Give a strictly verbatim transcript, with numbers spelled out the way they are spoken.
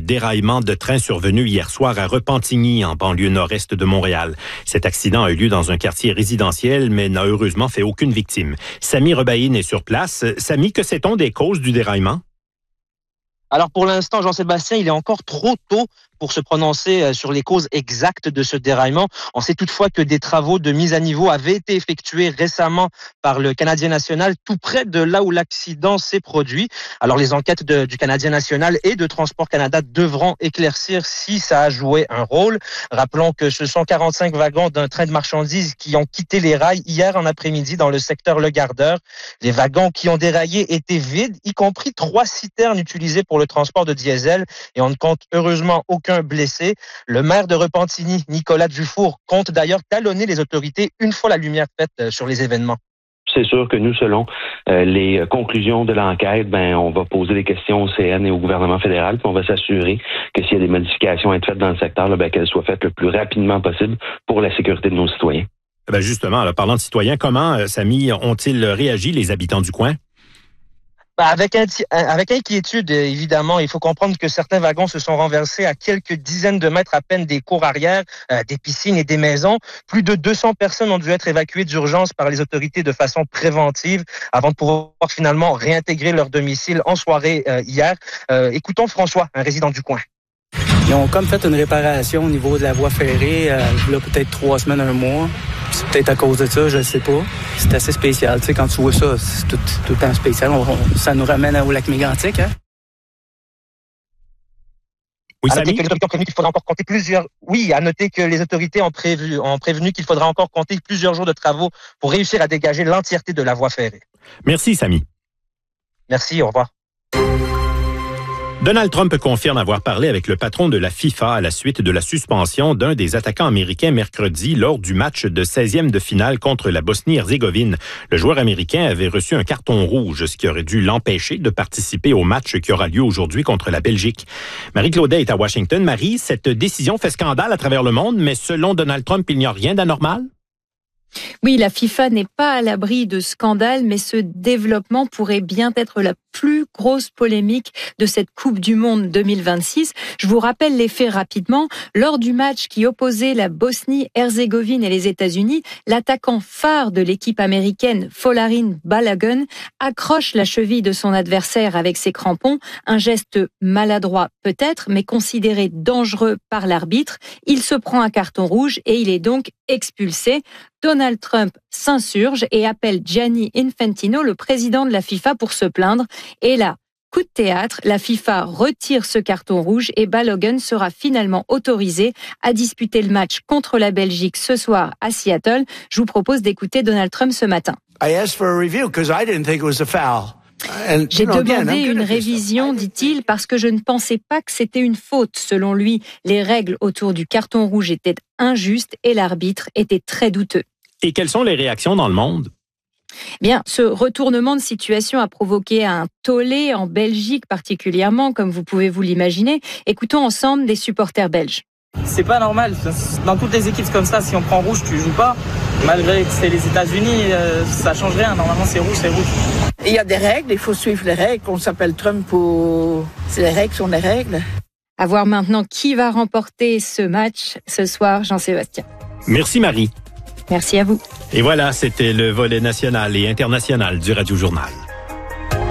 déraillement de train survenu hier soir à Repentigny, en banlieue nord-est de Montréal. Cet accident a eu lieu dans un quartier résidentiel, mais n'a heureusement fait aucune victime. Samy Rebaïne est sur place. Samy, que sait-on des causes du déraillement? Alors pour l'instant, Jean-Sébastien, il est encore trop tôt pour se prononcer sur les causes exactes de ce déraillement. On sait toutefois que des travaux de mise à niveau avaient été effectués récemment par le Canadien national, tout près de là où l'accident s'est produit. Alors les enquêtes de, du Canadien national et de Transport Canada devront éclaircir si ça a joué un rôle. Rappelons que ce sont quarante-cinq wagons d'un train de marchandises qui ont quitté les rails hier en après-midi dans le secteur Le Gardeur. Les wagons qui ont déraillé étaient vides, y compris trois citernes utilisées pour le transport de diesel, et on ne compte heureusement aucun blessé. Le maire de Repentigny, Nicolas Dufour, compte d'ailleurs talonner les autorités une fois la lumière faite sur les événements. C'est sûr que nous, selon euh, les conclusions de l'enquête, ben on va poser des questions au C N et au gouvernement fédéral, puis on va s'assurer que s'il y a des modifications à être faites dans le secteur, là, ben, qu'elles soient faites le plus rapidement possible pour la sécurité de nos citoyens. Ben justement, là, parlant de citoyens, comment, euh, Samy, ont-ils réagi, les habitants du coin? Avec, avec inquiétude, évidemment, il faut comprendre que certains wagons se sont renversés à quelques dizaines de mètres à peine des cours arrière, euh, des piscines et des maisons. Plus de deux cents personnes ont dû être évacuées d'urgence par les autorités de façon préventive avant de pouvoir finalement réintégrer leur domicile en soirée euh, hier. Euh, écoutons François, un résident du coin. Ils ont comme fait une réparation au niveau de la voie ferrée, euh, là peut-être trois semaines, un mois. C'est peut-être à cause de ça, je ne sais pas. C'est assez spécial, tu sais, quand tu vois ça, c'est tout, tout le temps spécial. On, on, ça nous ramène au lac Mégantic, hein? Oui, à noter Samy? que les autorités ont prévenu qu'il faudra encore compter plusieurs. Oui, à noter que les autorités ont prévu, ont prévenu qu'il faudra encore compter plusieurs jours de travaux pour réussir à dégager l'entièreté de la voie ferrée. Merci, Samy. Merci, au revoir. Donald Trump confirme avoir parlé avec le patron de la FIFA à la suite de la suspension d'un des attaquants américains mercredi lors du match de seizième de finale contre la Bosnie-Herzégovine. Le joueur américain avait reçu un carton rouge, ce qui aurait dû l'empêcher de participer au match qui aura lieu aujourd'hui contre la Belgique. Marie-Claudette est à Washington. Marie, cette décision fait scandale à travers le monde, mais selon Donald Trump, il n'y a rien d'anormal? Oui, la FIFA n'est pas à l'abri de scandales, mais ce développement pourrait bien être la plus grosse polémique de cette Coupe du Monde deux mille vingt-six. Je vous rappelle les faits rapidement. Lors du match qui opposait la Bosnie-Herzégovine et les États-Unis, l'attaquant phare de l'équipe américaine, Folarin Balogun, accroche la cheville de son adversaire avec ses crampons. Un geste maladroit peut-être, mais considéré dangereux par l'arbitre. Il se prend un carton rouge et il est donc expulsé. Donald Trump s'insurge et appelle Gianni Infantino, le président de la FIFA, pour se plaindre. Et là, coup de théâtre, la FIFA retire ce carton rouge et Balogun sera finalement autorisé à disputer le match contre la Belgique ce soir à Seattle. Je vous propose d'écouter Donald Trump ce matin. I asked for a review because I didn't think it was a foul. J'ai demandé une révision, dit-il, parce que je ne pensais pas que c'était une faute. Selon lui, les règles autour du carton rouge étaient injustes et l'arbitre était très douteux. Et quelles sont les réactions dans le monde? Bien, ce retournement de situation a provoqué un tollé en Belgique particulièrement, comme vous pouvez vous l'imaginer. Écoutons ensemble des supporters belges. C'est pas normal. Dans toutes les équipes comme ça, si on prend rouge, tu joues pas. Malgré que c'est les États-Unis, ça change rien. Normalement, c'est rouge, c'est rouge. Il y a des règles, il faut suivre les règles. On s'appelle Trump pour... C'est les règles sont les règles. À voir maintenant qui va remporter ce match ce soir, Jean-Sébastien. Merci Marie. Merci à vous. Et voilà, c'était le volet national et international du Radio Journal.